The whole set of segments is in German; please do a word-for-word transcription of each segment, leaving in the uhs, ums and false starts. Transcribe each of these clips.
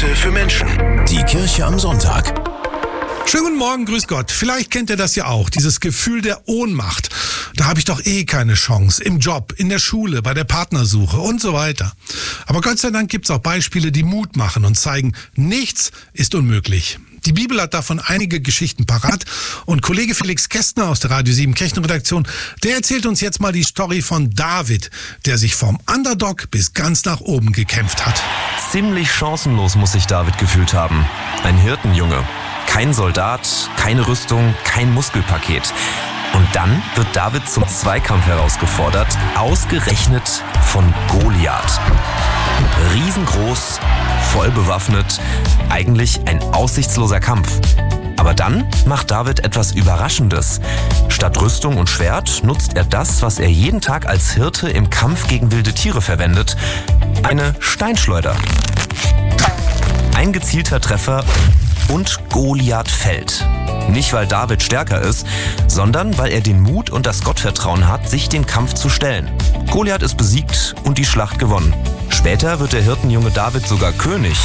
Worte für Menschen. Die Kirche am Sonntag. Schönen guten Morgen, grüß Gott. Vielleicht kennt ihr das ja auch, dieses Gefühl der Ohnmacht. Da habe ich doch eh keine Chance. Im Job, in der Schule, bei der Partnersuche und so weiter. Aber Gott sei Dank gibt es auch Beispiele, die Mut machen und zeigen, nichts ist unmöglich. Die Bibel hat davon einige Geschichten parat und Kollege Felix Kästner aus der Radio sieben Kirchenredaktion, der erzählt uns jetzt mal die Story von David, der sich vom Underdog bis ganz nach oben gekämpft hat. Ziemlich chancenlos muss sich David gefühlt haben. Ein Hirtenjunge. Kein Soldat, keine Rüstung, kein Muskelpaket. Und dann wird David zum Zweikampf herausgefordert, ausgerechnet von Goliath. Riesengroß, voll bewaffnet, eigentlich ein aussichtsloser Kampf. Aber dann macht David etwas Überraschendes. Statt Rüstung und Schwert nutzt er das, was er jeden Tag als Hirte im Kampf gegen wilde Tiere verwendet: eine Steinschleuder. Ein gezielter Treffer und Goliath fällt. Nicht, weil David stärker ist, sondern weil er den Mut und das Gottvertrauen hat, sich dem Kampf zu stellen. Goliath ist besiegt und die Schlacht gewonnen. Später wird der Hirtenjunge David sogar König.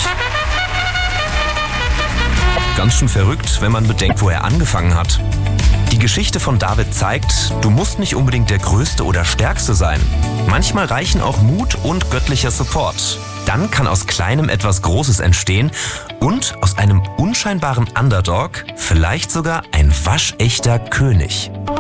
Ganz schön verrückt, wenn man bedenkt, wo er angefangen hat. Die Geschichte von David zeigt, du musst nicht unbedingt der Größte oder Stärkste sein. Manchmal reichen auch Mut und göttlicher Support. Dann kann aus Kleinem etwas Großes entstehen und aus einem unscheinbaren Underdog vielleicht sogar ein waschechter König.